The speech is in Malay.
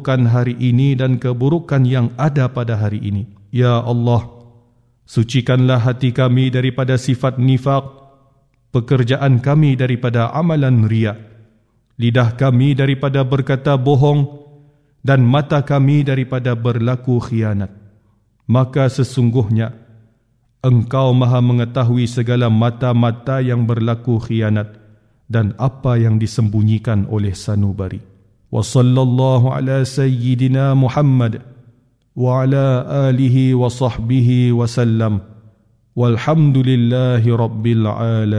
keburukan hari ini dan keburukan yang ada pada hari ini. Ya Allah, sucikanlah hati kami daripada sifat nifaq, pekerjaan kami daripada amalan riya, lidah kami daripada berkata bohong, dan mata kami daripada berlaku khianat. Maka sesungguhnya Engkau maha mengetahui segala mata-mata yang berlaku khianat dan apa yang disembunyikan oleh sanubari. Wa sallallahu ala sayyidina Muhammad wa ala alihi wa sahbihi wa sallam. Walhamdulillahi rabbil alamin.